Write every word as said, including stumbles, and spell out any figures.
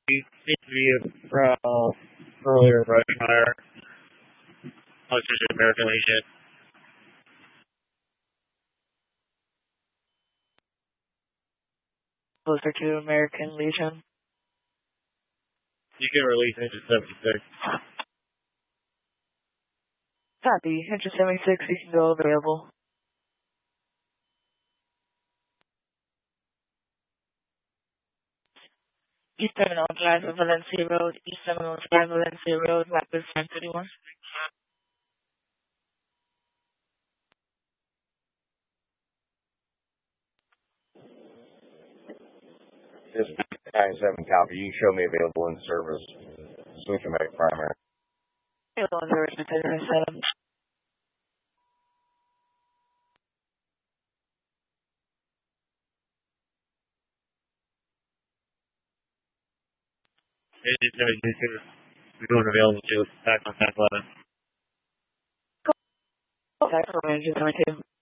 seems to be a uh, earlier brush fire. Closer to American Legion. Closer to American Legion. You can release Engine seventy-six. Copy. Engine seventy-six, you can go available. East Terminal Drive of Valencia Road, East Terminal Drive, Valencia Road, Rapids nine thirty-one. This is nine seven copy. You can show me available in service. Switching back primary. Available in service, nine seven. Engine seventy-six is going available too. Back on back eleven. Contact for Engine seventy-two.